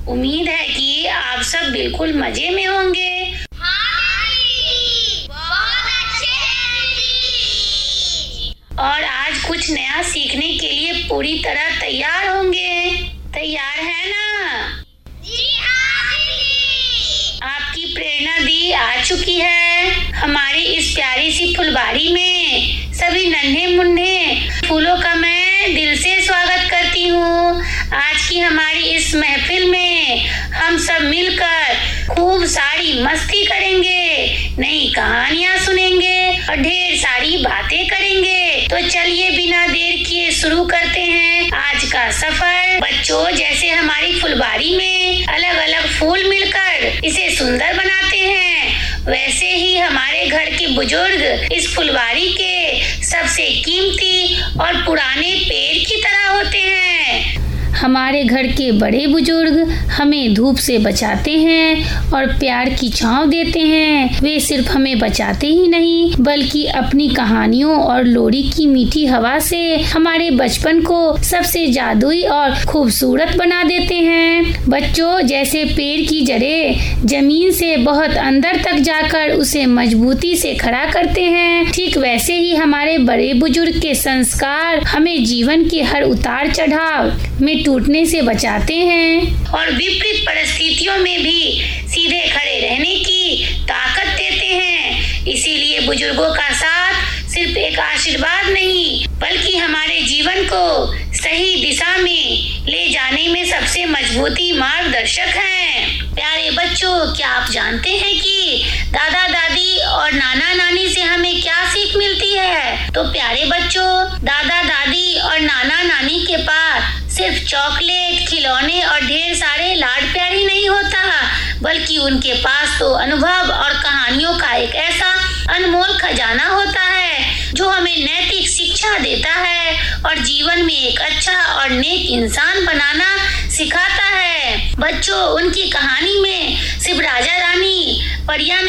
उम्मीद है कि आप सब बिल्कुल मजे में होंगे। और आज कुछ नया सीखने के लिए पूरी तरह तैयार होंगे। तैयार है ना? जी हाँ दीदी। आपकी प्रेरणा दी आ चुकी है। हमारी इस प्यारी सी फुलबाड़ी में सभी नन्हे मुन्ने फूलों का मैं दिल से स्वागत करती हूँ। आज की हमारी इस महफिल में हम सब मिलकर खूब सारी मस्ती करेंगे, नई कहानियाँ सुनेंगे और ढेर सारी बातें करेंगे। तो चलिए बिना देर किए शुरू करते हैं आज का सफर। बच्चों, जैसे हमारी फुलबाड़ी में अलग अलग फूल मिलकर इसे सुंदर बनाते हैं, वैसे ही हमारे घर के बुजुर्ग इस फुलबाड़ी के सबसे कीमती और पुराने पेड़ की तरह होते हैं। हमारे घर के बड़े बुजुर्ग हमें धूप से बचाते हैं और प्यार की छांव देते हैं। वे सिर्फ हमें बचाते ही नहीं, बल्कि अपनी कहानियों और लोरी की मीठी हवा से हमारे बचपन को सबसे जादुई और खूबसूरत बना देते हैं। बच्चों, जैसे पेड़ की जड़ें जमीन से बहुत अंदर तक जाकर उसे मजबूती से खड़ा करते हैं, ठीक वैसे ही हमारे बड़े बुजुर्ग के संस्कार हमें जीवन के हर उतार चढ़ाव में टूटने से बचाते हैं और विपरीत परिस्थितियों में भी सीधे खड़े रहने की ताकत देते हैं। इसीलिए बुजुर्गों का साथ सिर्फ एक आशीर्वाद नहीं, बल्कि हमारे जीवन को सही दिशा में ले जाने में सबसे मजबूती मार्गदर्शक हैं। प्यारे बच्चों, क्या आप जानते हैं कि दादा दादी और नाना नानी से हमें क्या सीख मिलती है? तो प्यारे बच्चों, दादा दादी और नाना नानी के पास सिर्फ चॉकलेट, खिलौने और ढेर सारे लाड प्यार ही नहीं होता, बल्कि उनके पास तो अनुभव और कहानियों का एक ऐसा अनमोल खजाना होता है जो हमें नैतिक शिक्षा देता है और जीवन में एक अच्छा और नेक इंसान बनाना सिखाता है। बच्चों, उनकी कहानी में सिर्फ राजा रानी, परियां